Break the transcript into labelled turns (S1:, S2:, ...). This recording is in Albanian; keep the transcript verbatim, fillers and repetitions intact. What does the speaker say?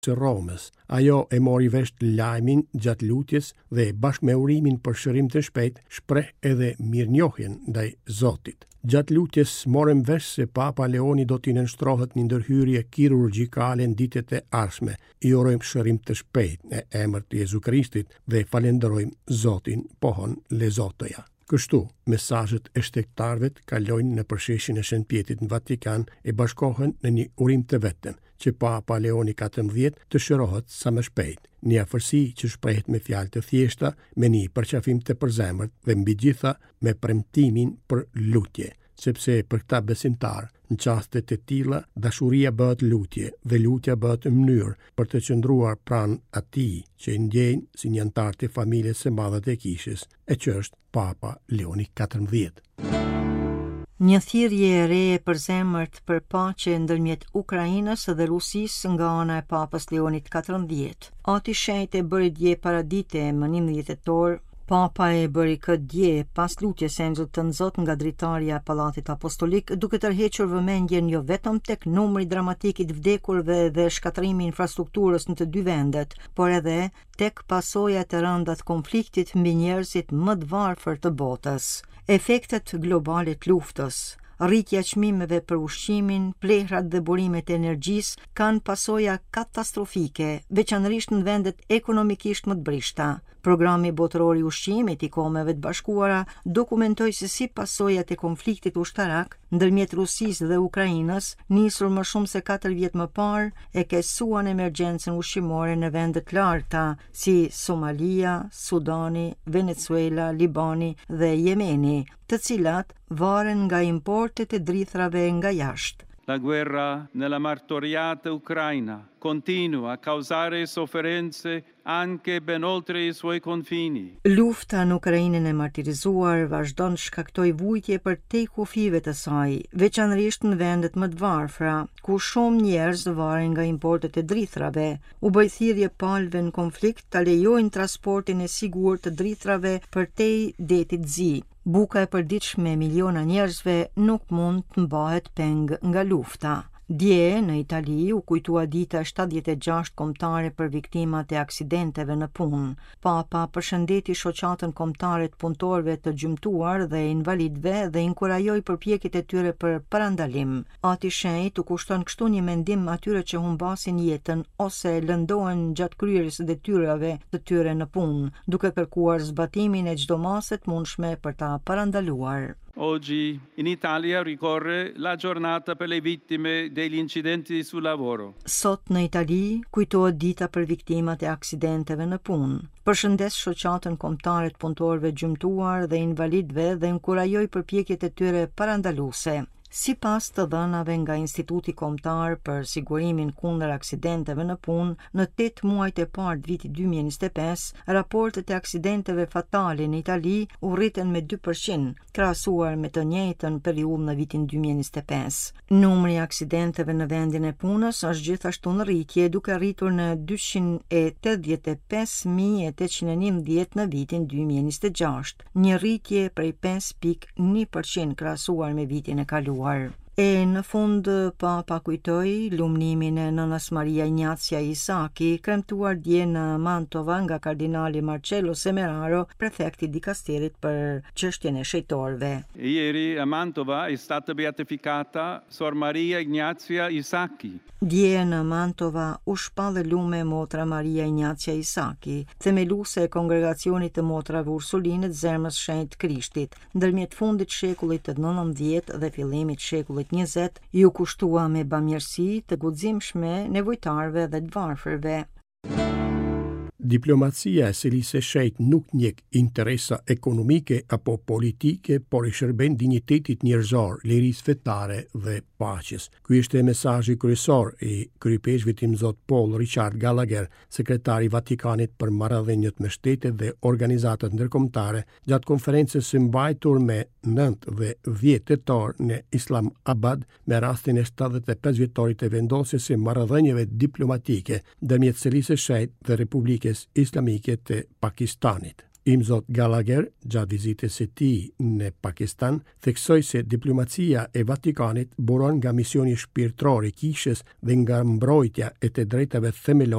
S1: së Romës. Ajo e mori vesh lajmin gjatë lutjes dhe bashkë me urimin për shërim të shpejt shpreh edhe mirënjohjen ndaj Zotit. Gjatë lutjes morëm vesh se Papa Leoni do t'i nënshtrohet një ndërhyrje kirurgjikale në ditët e ardhshme. I urojmë shërim të shpejt në emër të Jezu Krishtit dhe falenderojmë Zotin pohon lezotoja. Kështu, mesazhet e shtetarëve kalojnë në përsheshin e Shënpjetit në Vatikan e bashkohen në një urim të vetëm, që Papa Leoni katërmbëdhjetë të shërohet sa më shpejt. Një afërsi që shprehet me fjalë të thjeshta, me një përqafim të përzemërt dhe mbi gjitha me premtimin për lutje, sepse për këta besimtar, në çastet e tilla, dashuria bëhet lutje dhe lutja bëhet mënyrë për të qëndruar pranë atij që i ndjejnë si një antar të familjes së madhe të kishës, e që është Papa Leoni katërmbëdhjetë.
S2: Një thirrje e re e përzemërt për paqe ndërmjet Ukrainës dhe Rusisë nga ana e Papës Leonit katërmbëdhjetë. Ati shenjtë e bëri dje paradite më njëmbëdhjetë tetor. Papa e bëri këtë dje pas lutjes së Enxullit të Nzot nga dritarja e Pallatit Apostolik, duke tërhequr vëmendjen jo vetëm tek numri dramatik i të vdekurve dhe shkatërrimi i infrastrukturës në të dy vendet, por edhe tek pasojat e rënda të konfliktit mbi njerëzit më të varfër të botës. Efektet globale të luftës, rritja e çmimeve për ushqimin, plehrat dhe burimet e energjisë kanë pasoja katastrofike, veçanërisht në vendet ekonomikisht më të brishta. Programi botëror i ushqimit i Kombeve të Bashkuara dokumentoi se si pasojat e konfliktit ushtarak ndërmjet Rusisë dhe Ukrainës, nisur më shumë se katër vjet më parë, e kesuan emergjencën ushqimore në vende të larta si Somalia, Sudani, Venezuela, Libani dhe Jemeni, të cilat varen nga importet e drithrave nga jashtë.
S3: La guerra nella martoriata Ucraina continua a causare sofferenze anche ben oltre i suoi confini.
S2: Lufta në Ukrainën e martirizuar vazhdon të shkaktoj vujtje për te kufive të saj, veçanërisht në vendet më të varfra, ku shumë njerëz varen nga importet e drithrave. U bë thirrje palëve në konflikt ta lejojnë transportin e sigurt të drithrave përtej detit zi. Buka e përditshme e miliona njerëzve nuk mund të mbahet peng nga lufta. Dje në Itali u kujtua dita shtatëdhjetë e gjashtë kombëtare për viktimat e aksidenteve në punë. Papa përshëndeti shoqatën kombëtare të punëtorëve të gjymtuar dhe invalidëve dhe inkurajoi përpjekjet e tyre për parandalim. Ati shenjtë u kushton kështu një mendim atyre që humbasin jetën ose lëndohen gjatë kryerjes së detyrave të tyre në punë, duke kërkuar zbatimin e çdo mase të mundshme për ta parandaluar.
S3: Oggi in Italia ricorre la giornata per le vittime degli incidenti sul lavoro.
S2: Sot në Itali kujtohet dita për viktimat e aksidenteve në punë. Përshëndes shoqatën kombëtare të punëtorëve gjymtuar dhe invalidëve dhe inkurajoi përpjekjet e tyre parandaluese. Sipas të dhënave nga Instituti Kombëtar për Sigurimin kundër aksidenteve në punë, në tetë muajt e parë të vitit dy mijë e njëzet e pesë, raportet e aksidenteve fatale në Itali u rritën me dy përqind, krahasuar me të njëjtën periudhë në vitin dy mijë e njëzet e pesë. Numri i aksidenteve në vendin e punës është gjithashtu në rritje, duke arritur në dyqind e tetëdhjetë e pesë mijë e tetëqind e njëmbëdhjetë në vitin dy mijë e njëzet e gjashtë, një rritje prej pesë pikë një përqind krahasuar me vitin e kaluar. E në fund Papa kujtoi lumnimin e nënës Maria Ignazia Isaki, kremtuar dje në Mantova nga kardinali Marcello Semeraro, prefekti i dikasterit për çështjen e shejtorëve.
S3: Ieri a Mantova è stata beatificata Sor Maria Ignazia Isaki.
S2: Dje në Mantova u shpallë lume motra Maria Ignazia Isaki, themeluese e kongregacionit të motrave Ursuline të Zemrës së Shenjtë të Krishtit, ndërmjet fundit të shekullit të nëntëdhjetë dhe fillimit të shekullit njëzet, ju kushtua me bamirësi të guximshme nevojtarëve dhe të varfërve.
S1: Diplomacia e Selisë së Shenjtë nuk njeh interesa ekonomike apo politike, por i shërben dinjitetit njerëzor, lirisë fetare dhe paqes. Ky është mesazhi kryesor i kryepeshvit i Zot Paul Richard Gallagher, sekretari i Vatikanit për marrëdhëniet me shtetet dhe organizatat ndërkombëtare, gjatë konferencës së mbajtur me nëntë dhe dhjetë tetor në Islamabad me rastin e shtatëdhjetë e pesë vjetorit të vendosjes së marrëdhënieve diplomatike ndërmjet Selisë së Shenjtë dhe Republikës Islamike të Pakistanit. Imzot Gallagher, gjatë vizitës së tij në Pakistan, theksoi se diplomacia e Vatikanit buron nga misioni shpirtëror i kishës dhe nga mbrojtja e të drejtave themelore